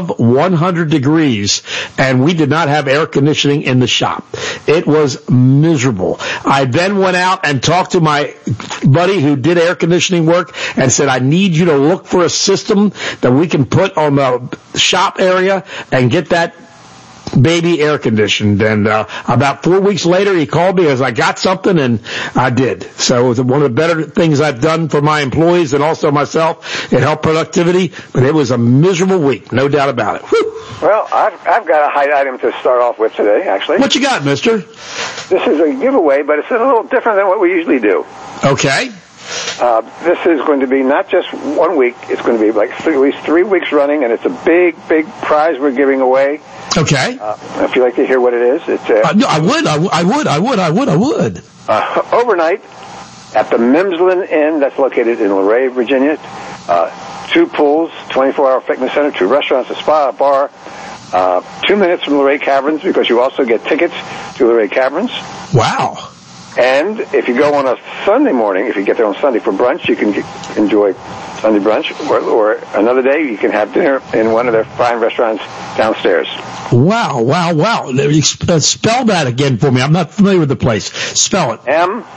above 100 degrees, and we did not have air conditioning in the shop. It was miserable. I then went out and talked to my buddy who did air conditioning work and said, I need you to look for a system that we can put on the shop area and get that baby air conditioned. And about 4 weeks later, he called me as I got something, and I did. So it was one of the better things I've done for my employees and also myself. It helped productivity, but it was a miserable week, no doubt about it. Whew. Well, I've got a high item to start off with today, actually. What you got, mister? This is a giveaway, but it's a little different than what we usually do. Okay. This is going to be not just 1 week. It's going to be like at least 3 weeks running, and it's a big, big prize we're giving away. Okay. If you'd like to hear what it is, it's no, I would. Overnight at the Mimsland Inn, that's located in Luray, Virginia. 2 pools, 24-hour fitness center, 2 restaurants, a spa, a bar. 2 minutes from Luray Caverns, because you also get tickets to Luray Caverns. Wow. And if you go on a Sunday morning, if you get there on Sunday for brunch, you can enjoy Sunday brunch, or another day you can have dinner in one of their fine restaurants downstairs. Wow. Spell that again for me. I'm not familiar with the place. Spell it.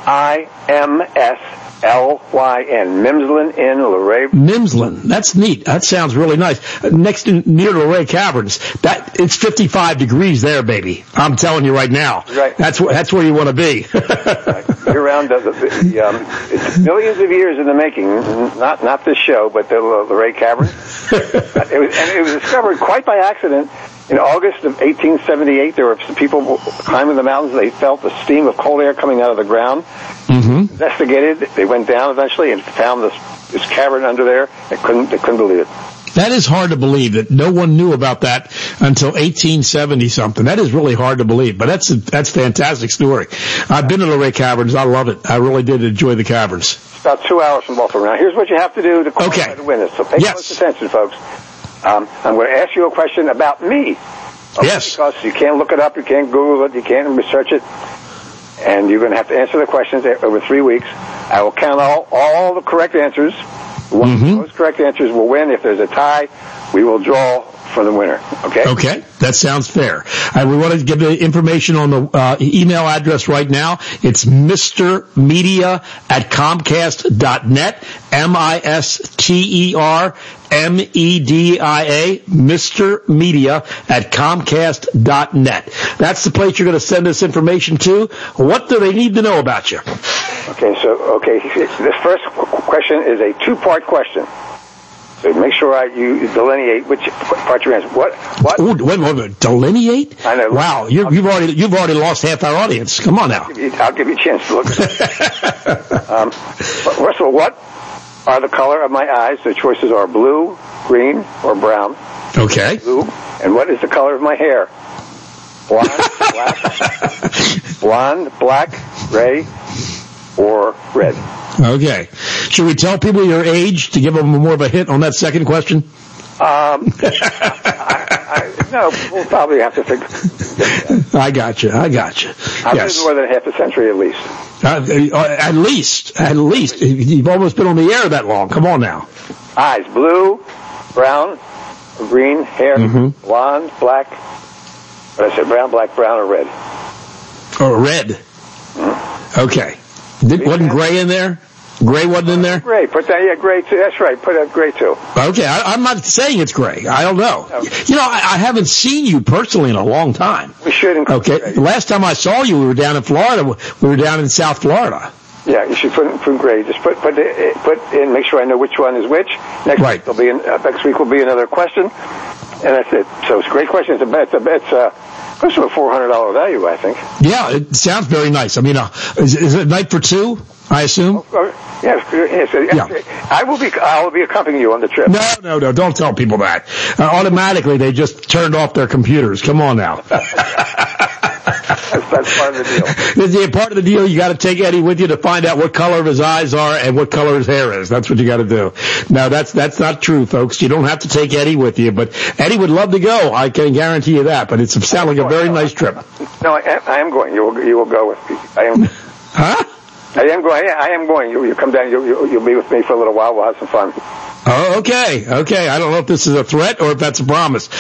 Mimslyn, Mimsland Inn, Luray. Mimsland. That's neat. That sounds really nice. Near Luray Caverns. It's 55 degrees there, baby. I'm telling you right now. Right. That's where you want to be. Right. You're around it's millions of years in the making. Not this show, but the Luray Caverns. It was discovered quite by accident. In August of 1878, there were some people climbing the mountains. They felt the steam of cold air coming out of the ground. Mm-hmm. Investigated. They went down eventually and found this cavern under there. They couldn't believe it. That is hard to believe that no one knew about that until 1870 something. That is really hard to believe, but that's a fantastic story. I've been to the Luray Caverns. I love it. I really did enjoy the caverns. It's about 2 hours from Baltimore. Now, here's what you have to do to qualify to win this. So pay close attention, folks. I'm going to ask you a question about me. Okay? Yes. Because you can't look it up, you can't Google it, you can't research it, and you're going to have to answer the questions over 3 weeks. I will count all the correct answers. One of those correct answers will win. If there's a tie, we will draw for the winner. Okay? Okay. That sounds fair. We want to give the information on the email address right now. It's mrmedia@comcast.net. MISTERMEDIA, mrmedia@comcast.net. That's the place you're going to send this information to. What do they need to know about you? Okay, this first question is a 2-part question. So make sure you delineate which part you're answering. What? Ooh, wait. Delineate? I know. Wow, you've already lost half our audience. Come on now. I'll give you a chance to look at it. First of all, what are the color of my eyes? The choices are blue, green, or brown. Okay. Blue. And what is the color of my hair? Blonde, black, gray, or red. Okay. Should we tell people your age to give them more of a hint on that second question? No, we'll probably have to figure. I got you. I've been more than half a century at least. At least. You've almost been on the air that long. Come on now. Eyes, blue, brown, green, hair, blonde, black. What I said, brown, black, brown, or red? Oh, red. Okay. Wasn't gray in there? Gray wasn't in there? Gray. Put that, gray too. That's right. Put that gray too. Okay. I'm not saying it's gray. I don't know. Okay. I haven't seen you personally in a long time. We should include okay. Gray. The last time I saw you, we were down in Florida. We were down in South Florida. Yeah, you should put gray. Just put in, make sure I know which one is which. Next week will be another question. And that's it. So it's a great question. It's close to a $400 value, I think. Yeah, it sounds very nice. I mean, is it night for 2? I assume. Yes. I will be accompanying you on the trip. No. Don't tell people that. Automatically, they just turned off their computers. Come on now. That's part of the deal. Part of the deal, you got to take Eddie with you to find out what color of his eyes are and what color his hair is. That's what you got to do. No, that's not true, folks. You don't have to take Eddie with you, but Eddie would love to go. I can guarantee you that. But it's sounding like a very nice trip. No, I am going. You will go with me. I am. Huh? I am going. You come down. You'll be with me for a little while. We'll have some fun. Oh, okay. I don't know if this is a threat or if that's a promise.